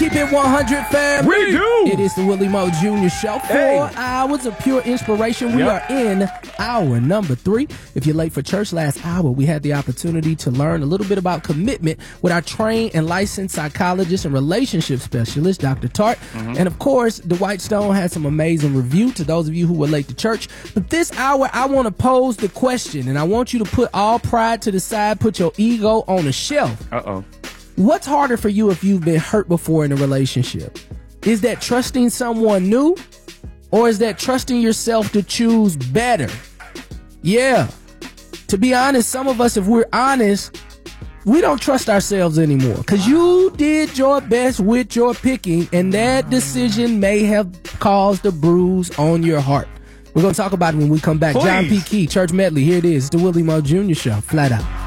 keep it 100, fam. We do. It is the Willie Moe Jr. Show. 4 hours of pure inspiration. We are in hour number 3. If you're late for church last hour, we had the opportunity to learn a little bit about commitment with our trained and licensed psychologist and relationship specialist, Dr. Tart. And of course, Dwight Stone had some amazing review to those of you who were late to church. But this hour, I want to pose the question, and I want you to put all pride to the side, put your ego on a shelf. What's harder for you if you've been hurt before in a relationship? Is that trusting someone new, or is that trusting yourself to choose better? Yeah. To be honest, some of us, if we're honest, we don't trust ourselves anymore because you did your best with your picking, and that decision may have caused a bruise on your heart. We're going to talk about it when we come back. Please. John P. Key, Church Medley. Here it is. It's the Willie Moe Jr. Show. Flat out.